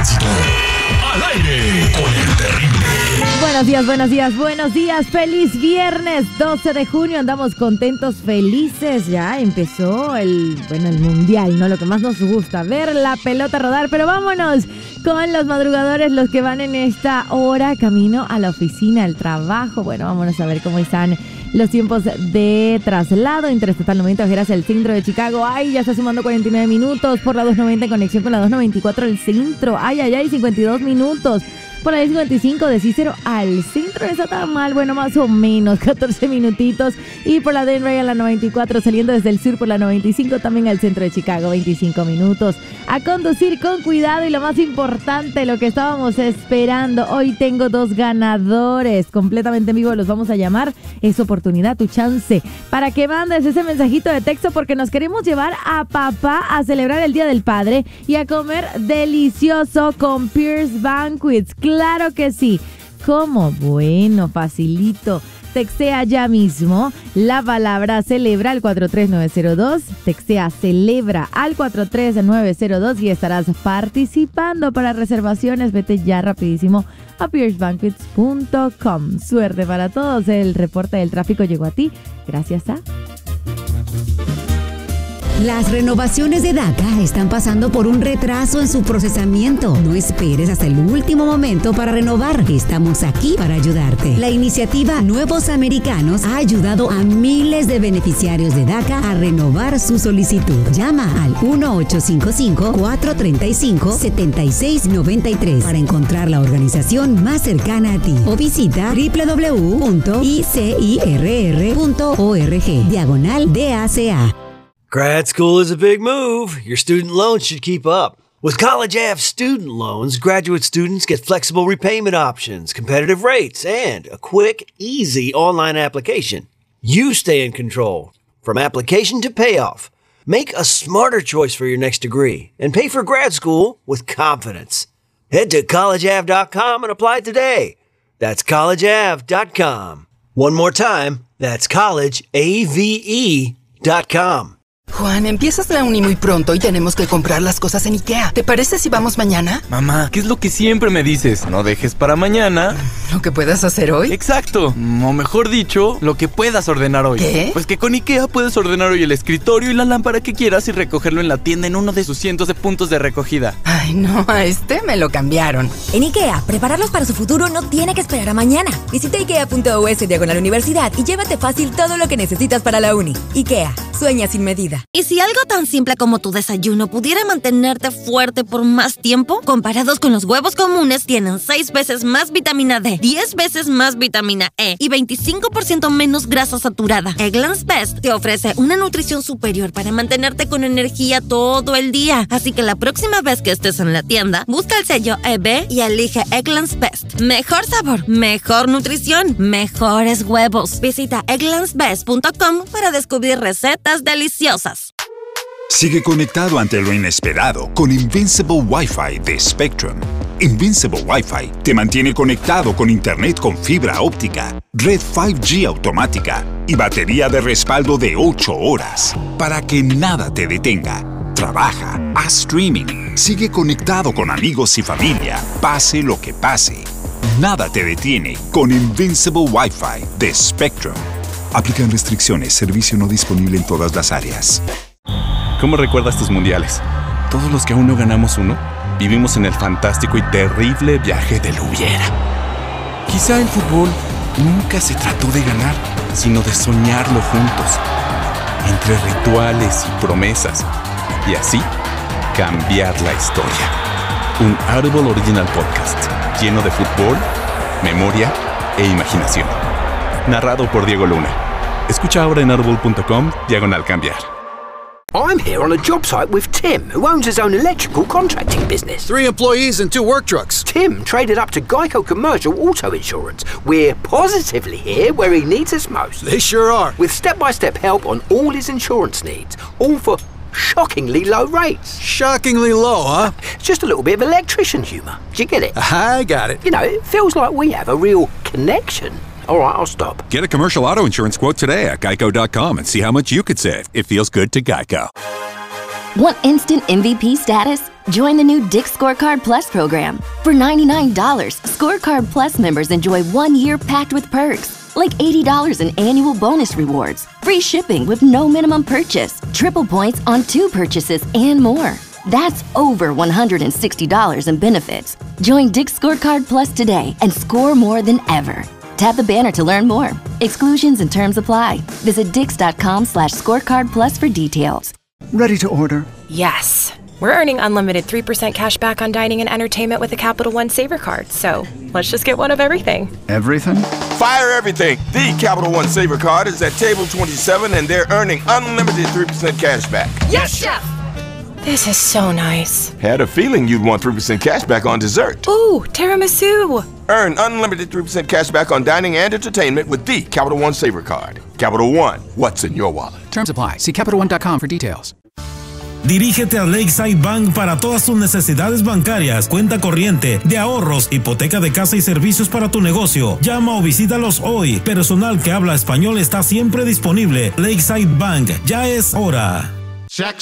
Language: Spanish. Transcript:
tránsito. Al aire con el terrible. Buenos días, buenos días, buenos días. Feliz viernes 12 de junio. Andamos contentos, felices. Ya empezó el mundial, ¿no? Lo que más nos gusta, ver la pelota rodar. Pero vámonos con los madrugadores, los que van en esta hora camino a la oficina, al trabajo. Bueno, vámonos a ver cómo están los tiempos de traslado interestatal 90 Ojeras, el centro de Chicago. Ay, ya está sumando 49 minutos por la 290 en conexión con la 294 el centro. Ay, 52 minutos. Por la 55 de Cícero al centro, no está tan mal, bueno, más o menos, 14 minutitos. Y por la Denray a la 94, saliendo desde el sur por la 95, también al centro de Chicago, 25 minutos. A conducir con cuidado y lo más importante, lo que estábamos esperando. Hoy tengo 2 ganadores completamente en vivo, los vamos a llamar. Es oportunidad, tu chance, para que mandes ese mensajito de texto porque nos queremos llevar a papá a celebrar el Día del Padre y a comer delicioso con Pierce Banquets. Claro que sí. ¿Cómo? Bueno, facilito. Textea ya mismo la palabra celebra al 43902. Textea celebra al 43902 y estarás participando para reservaciones. Vete ya rapidísimo a piercebanquets.com. Suerte para todos. El reporte del tráfico llegó a ti gracias a... Las renovaciones de DACA están pasando por un retraso en su procesamiento. No esperes hasta el último momento para renovar. Estamos aquí para ayudarte. La iniciativa Nuevos Americanos ha ayudado a miles de beneficiarios de DACA a renovar su solicitud. Llama al 1-855-435-7693 para encontrar la organización más cercana a ti o visita www.icirr.org/DACA. Grad school is a big move. Your student loans should keep up. With College Ave student loans, graduate students get flexible repayment options, competitive rates, and a quick, easy online application. You stay in control, from application to payoff. Make a smarter choice for your next degree and pay for grad school with confidence. Head to collegeave.com and apply today. That's collegeave.com. One more time, that's collegeave.com. Juan, empiezas la uni muy pronto y tenemos que comprar las cosas en IKEA. ¿Te parece si vamos mañana? Mamá, ¿qué es lo que siempre me dices? No dejes para mañana ¿lo que puedas hacer hoy? Exacto, o mejor dicho, lo que puedas ordenar hoy. ¿Qué? Pues que con IKEA puedes ordenar hoy el escritorio y la lámpara que quieras y recogerlo en la tienda en uno de sus cientos de puntos de recogida. Ay, no, a este me lo cambiaron. En IKEA, prepararlos para su futuro no tiene que esperar a mañana. Visita ikea.us/universidad y llévate fácil todo lo que necesitas para la uni. IKEA, sueña sin medida. ¿Y si algo tan simple como tu desayuno pudiera mantenerte fuerte por más tiempo? Comparados con los huevos comunes, tienen 6 veces más vitamina D, 10 veces más vitamina E y 25% menos grasa saturada. Eggland's Best te ofrece una nutrición superior para mantenerte con energía todo el día. Así que la próxima vez que estés en la tienda, busca el sello EB y elige Eggland's Best. Mejor sabor, mejor nutrición, mejores huevos. Visita egglandsbest.com para descubrir recetas deliciosas. Sigue conectado ante lo inesperado con Invincible Wi-Fi de Spectrum. Invincible Wi-Fi te mantiene conectado con internet con fibra óptica, red 5G automática y batería de respaldo de 8 horas para que nada te detenga. Trabaja, haz streaming, sigue conectado con amigos y familia, pase lo que pase. Nada te detiene con Invincible Wi-Fi de Spectrum. Aplican restricciones, servicio no disponible en todas las áreas. ¿Cómo recuerdas tus mundiales? Todos los que aún no ganamos uno, vivimos en el fantástico y terrible viaje del hubiera. Quizá el fútbol nunca se trató de ganar, sino de soñarlo juntos, entre rituales y promesas, y así cambiar la historia. Un Audible Original Podcast, lleno de fútbol, memoria e imaginación. Narrado por Diego Luna. Escucha ahora en audible.com/cambiar. I'm here on a job site with Tim, who owns his own electrical contracting business. 3 employees and 2 work trucks. Tim traded up to Geico Commercial Auto Insurance. We're positively here where he needs us most. They sure are. With step-by-step help on all his insurance needs, all for shockingly low rates. Shockingly low, huh? Just a little bit of electrician humour. Do you get it? I got it. You know, it feels like we have a real connection. All right, I'll stop. Get a commercial auto insurance quote today at geico.com and see how much you could save. It feels good to Geico. Want instant MVP status? Join the new Dick's Scorecard Plus program. For $99, Scorecard Plus members enjoy 1 year packed with perks, like $80 in annual bonus rewards, free shipping with no minimum purchase, triple points on 2 purchases, and more. That's over $160 in benefits. Join Dick's Scorecard Plus today and score more than ever. Tap the banner to learn more. Exclusions and terms apply. Visit dix.com/scorecard plus for details. Ready to order? Yes. We're earning unlimited 3% cash back on dining and entertainment with a Capital One Saver card. So let's just get one of everything. Everything? Fire everything. The Capital One Saver card is at table 27 and they're earning unlimited 3% cash back. Yes, Chef! This is so nice. Had a feeling you'd want 3% cash back on dessert. Ooh, tiramisu. Earn unlimited 3% cash back on dining and entertainment with the Capital One Saver card. Capital One, what's in your wallet? Terms apply. See CapitalOne.com for details. Dirígete a Lakeside Bank para todas tus necesidades bancarias, cuenta corriente, de ahorros, hipoteca de casa y servicios para tu negocio. Llama o visítalos hoy. Personal que habla español está siempre disponible. Lakeside Bank, ya es hora. Shaq